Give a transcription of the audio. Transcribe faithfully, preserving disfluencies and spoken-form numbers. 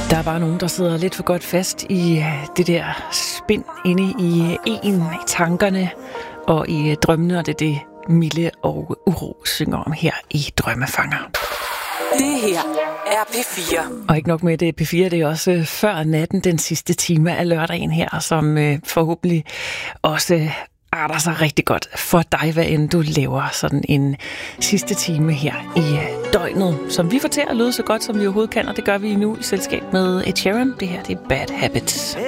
Der er bare nogen, der sidder lidt for godt fast i det der spind inde i en, i tankerne og i drømmene, og det er det Mille og Uro synger om her i Drømmefanger. Det her er P fire. Og ikke nok med det, P fire, det er også før natten, den sidste time af lørdagen her, som øh, forhåbentlig også arter sig rigtig godt for dig, hvad end du laver sådan en sidste time her i døgnet, som vi får til at lyde så godt, som vi overhovedet kan, og det gør vi nu i selskab med Ed Sheeran. Det her, det er Bad Habits.